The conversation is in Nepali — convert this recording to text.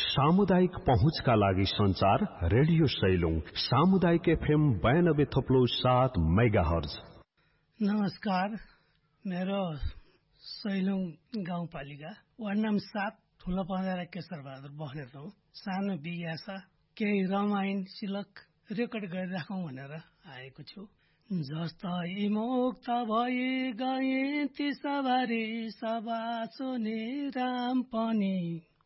सामुदायिक पहुँचका लागि संचार रेडियो सैलुङ सामुदायिक एफएम 92.7 मेगाहर्ज। नमस्कार, मेरो सैलुङ गाउँपालिका वार्ड नम्बर 7 ठुलो पँधेरा केशरबहादुर बस्नेत हौ। सानो बिगासा केही रमाइन सिलक रेकर्ड गरिराखौं भनेर आएको छु। जस्तै मुक्त भई गए ती सवारी सबासो नि राम पनि